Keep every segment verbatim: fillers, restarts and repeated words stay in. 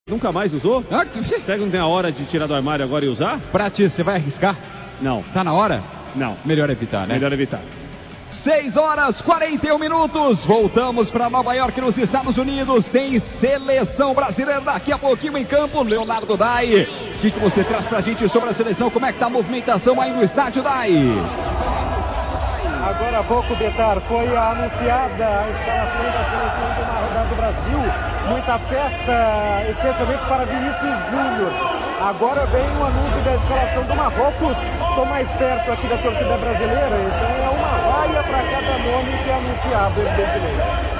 Nunca mais usou? Ah, Será que não tem a hora de tirar do armário agora e usar? Pratis, você vai arriscar? Não. Tá na hora? Não. Melhor evitar, né? Melhor evitar. seis horas e quarenta e um minutos. Voltamos para Nova York, nos Estados Unidos. Tem seleção brasileira daqui a pouquinho em campo. Leonardo Dai, o que, que você traz pra gente sobre a seleção? Como é que tá a movimentação aí no estádio, Dai? Agora há pouco, Betar, foi anunciada a escalação da seleção de uma rodada do Brasil. Muita festa, especialmente para Vinícius Júnior. Agora vem o anúncio da escalação do Marrocos. Estou mais perto aqui da torcida brasileira, então é uma raia para cada nome que é anunciado, evidentemente.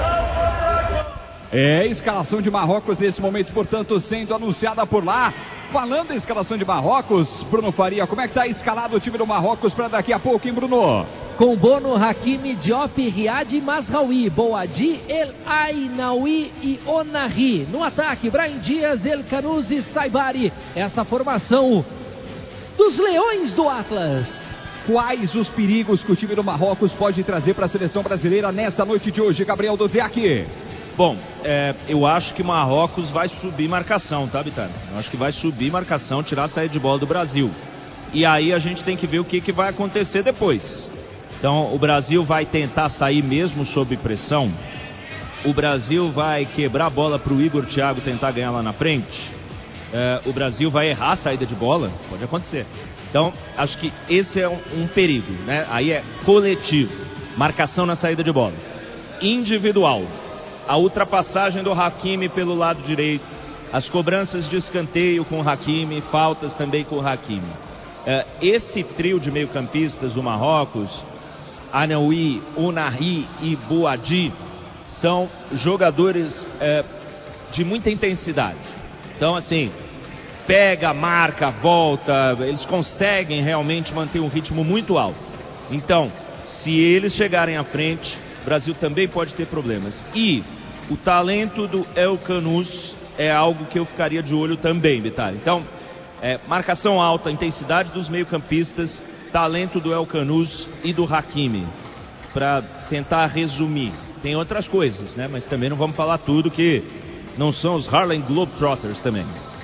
É, escalação de Marrocos nesse momento, portanto, sendo anunciada por lá. Falando em escalação de Marrocos, Bruno Faria, como é que está escalado o time do Marrocos para daqui a pouco, hein, Bruno? Com Bono, Hakimi, Diop, Riad, Mazraoui, Boadi, El Ainaoui e Onari. No ataque, Brahim Dias, El Canouz e Saibari. Essa formação dos Leões do Atlas. Quais os perigos que o time do Marrocos pode trazer para a seleção brasileira nessa noite de hoje, Gabriel Doziak? Bom, é, eu acho que Marrocos vai subir marcação, tá, Bitar? Eu acho que vai subir marcação, tirar a saída de bola do Brasil. E aí a gente tem que ver o que, que vai acontecer depois. Então, o Brasil vai tentar sair mesmo sob pressão. O Brasil vai quebrar a bola para o Igor Thiago tentar ganhar lá na frente. É, o Brasil vai errar a saída de bola, pode acontecer. Então, acho que esse é um, um perigo, né? Aí é coletivo, marcação na saída de bola. Individual. A ultrapassagem do Hakimi pelo lado direito, as cobranças de escanteio com o Hakimi, faltas também com o Hakimi. É, esse trio de meio-campistas do Marrocos, Anaoui, Onari e Boadi, são jogadores é, de muita intensidade. Então, assim, pega, marca, volta, eles conseguem realmente manter um ritmo muito alto. Então, se eles chegarem à frente, o Brasil também pode ter problemas. E o talento do El Canouz é algo que eu ficaria de olho também, Vitória. Então, é, marcação alta, intensidade dos meio-campistas, talento do El Canouz e do Hakimi. Para tentar resumir. Tem outras coisas, né? Mas também não vamos falar tudo, que não são os Harlem Globetrotters também.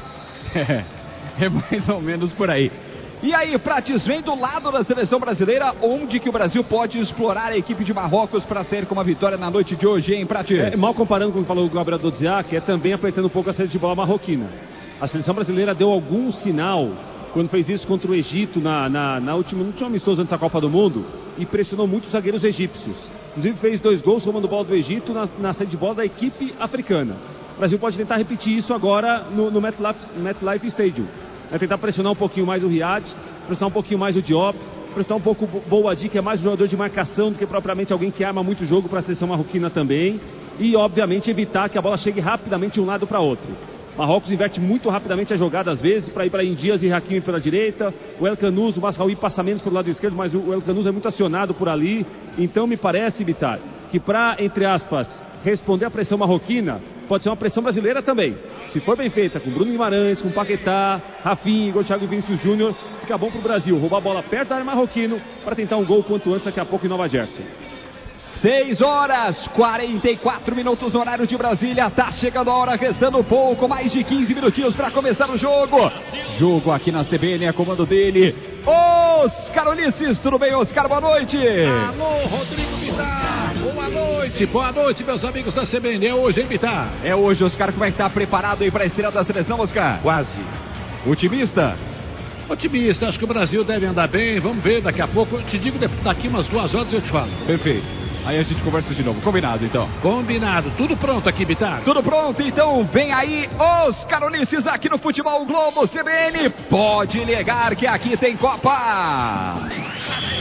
É, é mais ou menos por aí. E aí, Prates, vem do lado da seleção brasileira, onde que o Brasil pode explorar a equipe de Marrocos para sair com uma vitória na noite de hoje, hein, Prates? É, mal comparando com o que falou o Gabriel Dodziak, é também apertando um pouco a saída de bola marroquina. A seleção brasileira deu algum sinal quando fez isso contra o Egito na, na, na última, no último amistoso antes da Copa do Mundo, e pressionou muito os zagueiros egípcios. Inclusive fez dois gols roubando bola do Egito na, na saída de bola da equipe africana. O Brasil pode tentar repetir isso agora no, no MetLife, MetLife Stadium. Vai tentar pressionar um pouquinho mais o Riad, pressionar um pouquinho mais o Diop, pressionar um pouco o Boadi, que é mais um jogador de marcação do que propriamente alguém que arma muito jogo para a seleção marroquina também. E, obviamente, evitar que a bola chegue rapidamente de um lado para outro. Marrocos inverte muito rapidamente a jogada às vezes, para ir para Dias e Hakimi pela direita. O El Canouz, o Mazraoui passa menos pelo lado esquerdo, mas o El Canouz é muito acionado por ali. Então, me parece, Bitar, que para, entre aspas, responder à pressão marroquina, pode ser uma pressão brasileira também. Se for bem feita, com Bruno Guimarães, com Paquetá, Rafinha, Igor Thiago e Vinícius Júnior, fica bom para o Brasil roubar a bola perto da área marroquino para tentar um gol quanto antes daqui a pouco em Nova Jersey. seis horas e quarenta e quatro minutos no horário de Brasília. Tá chegando a hora, restando pouco, mais de quinze minutinhos para começar o jogo. Jogo aqui na C B N, é comando dele, Oscar Ulisses. Tudo bem, Oscar? Boa noite. Alô, Rodrigo Bitar. Boa noite, boa noite, meus amigos da C B N. É hoje, hein, Bitar? É hoje, Oscar. Como é que tá preparado aí para a estreia da seleção, Oscar? Quase. Otimista? Otimista, acho que o Brasil deve andar bem. Vamos ver daqui a pouco. Eu te digo, daqui umas duas horas eu te falo. Perfeito. Aí a gente conversa de novo. Combinado, então. Combinado. Tudo pronto aqui, Bitar? Tudo pronto, então. Vem aí, Oscar Ulisses, aqui no Futebol Globo C B N. Pode ligar que aqui tem Copa.